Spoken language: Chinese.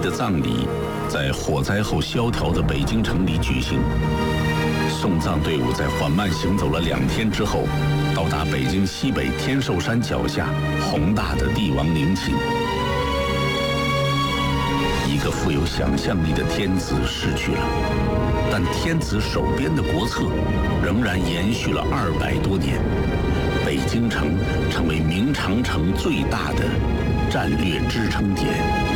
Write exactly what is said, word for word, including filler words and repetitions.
的葬礼在火灾后萧条的北京城里举行。送葬队伍在缓慢行走了两天之后，到达北京西北天寿山脚下宏大的帝王陵寝。一个富有想象力的天子逝去了，但天子手边的国策仍然延续了二百多年。北京城成为明长城最大的战略支撑点。